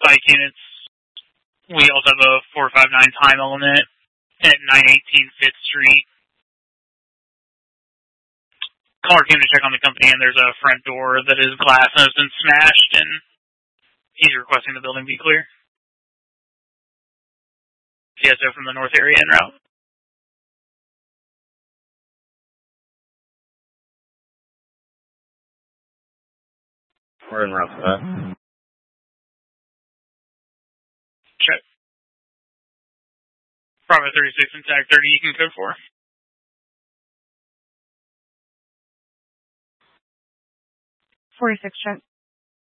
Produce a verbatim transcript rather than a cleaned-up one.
bike units. We also have a four five nine time element at nine eighteen Fifth Street. Caller came to check on the company, and there's a front door that is glass and has been smashed, and he's requesting the building be clear. T S O from the north area en route. We're en route for that. Check. Bravo thirty-six and tag thirty, you can code for. forty-six, check.